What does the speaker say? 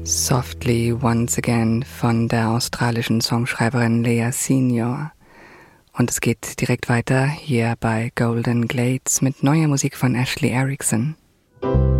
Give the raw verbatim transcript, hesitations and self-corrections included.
Softly Once Again von der australischen Songschreiberin Leah Senior. Und es geht direkt weiter hier bei Golden Glades mit neuer Musik von Ashley Erickson.